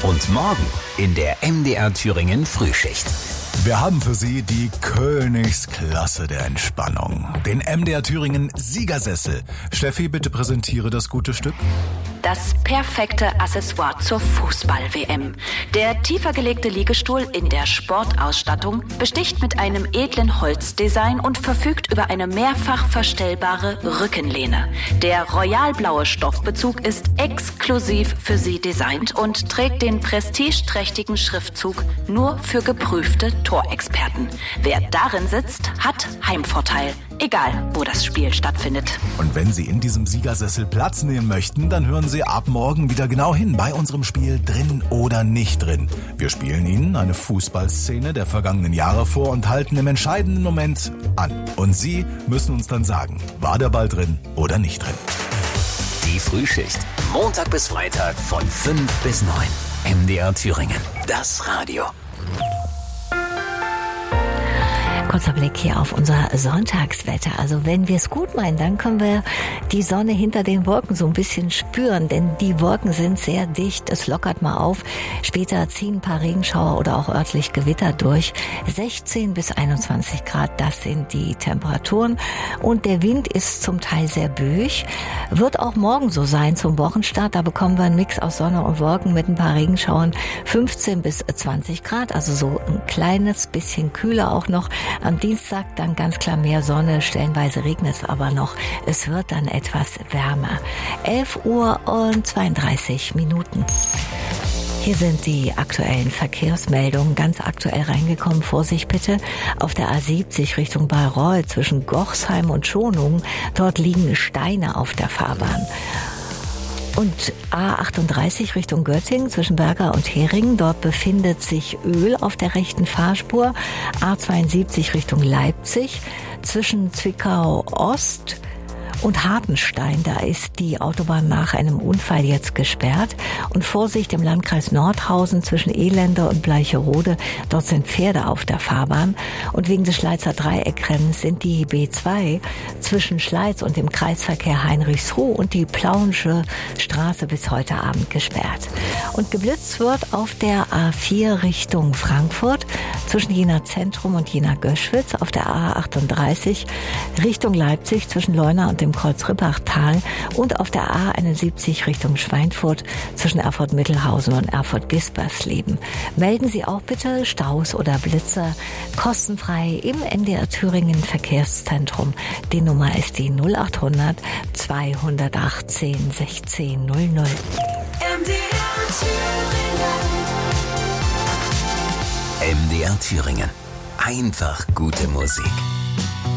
Und morgen in der MDR Thüringen Frühschicht. Wir haben für Sie die Königsklasse der Entspannung. Den MDR Thüringen Siegersessel. Steffi, bitte präsentiere das gute Stück. Das perfekte Accessoire zur Fußball-WM. Der tiefer gelegte Liegestuhl in der Sportausstattung besticht mit einem edlen Holzdesign und verfügt über eine mehrfach verstellbare Rückenlehne. Der royalblaue Stoffbezug ist exklusiv für Sie designt und trägt den prestigeträchtigen Schriftzug nur für geprüfte Torexperten. Wer darin sitzt, hat Heimvorteil. Egal, wo das Spiel stattfindet. Und wenn Sie in diesem Siegersessel Platz nehmen möchten, dann hören Sie ab morgen wieder genau hin bei unserem Spiel Drin oder nicht drin. Wir spielen Ihnen eine Fußballszene der vergangenen Jahre vor und halten im entscheidenden Moment an. Und Sie müssen uns dann sagen, war der Ball drin oder nicht drin. Die Frühschicht. Montag bis Freitag von 5 bis 9. MDR Thüringen. Das Radio. Kurzer Blick hier auf unser Sonntagswetter. Also wenn wir es gut meinen, dann können wir die Sonne hinter den Wolken so ein bisschen spüren, denn die Wolken sind sehr dicht. Es lockert mal auf. Später ziehen ein paar Regenschauer oder auch örtlich Gewitter durch. 16 bis 21 Grad, das sind die Temperaturen. Und der Wind ist zum Teil sehr böig. Wird auch morgen so sein zum Wochenstart. Da bekommen wir einen Mix aus Sonne und Wolken mit ein paar Regenschauern. 15 bis 20 Grad, also so ein kleines bisschen kühler auch noch. Am Dienstag dann ganz klar mehr Sonne, stellenweise regnet es aber noch. Es wird dann etwas wärmer. 11 Uhr und 32 Minuten. Hier sind die aktuellen Verkehrsmeldungen, ganz aktuell reingekommen. Vorsicht bitte, auf der A70 Richtung Bayreuth zwischen Gochsheim und Schonungen. Dort liegen Steine auf der Fahrbahn. Und A38 Richtung Göttingen zwischen Berger und Heringen. Dort befindet sich Öl auf der rechten Fahrspur. A72 Richtung Leipzig zwischen Zwickau Ost und Hartenstein. Da ist die Autobahn nach einem Unfall jetzt gesperrt. Und Vorsicht im Landkreis Nordhausen zwischen Elende und Bleicherode. Dort sind Pferde auf der Fahrbahn. Und wegen des Schleizer Dreieckrennens sind die B2 zwischen Schleiz und dem Kreisverkehr Heinrichsruh und die Plauensche Straße bis heute Abend gesperrt. Und geblitzt wird auf der A4 Richtung Frankfurt zwischen Jena Zentrum und Jena Göschwitz, auf der A38 Richtung Leipzig zwischen Leuna und dem Kreuz-Rippachtal und auf der A71 Richtung Schweinfurt zwischen Erfurt-Mittelhausen und Erfurt-Gispersleben. Melden Sie auch bitte Staus oder Blitzer kostenfrei im MDR Thüringen Verkehrszentrum. Die Nummer ist die 0800 218 16 00. MDR Thüringen. MDR Thüringen. Einfach gute Musik.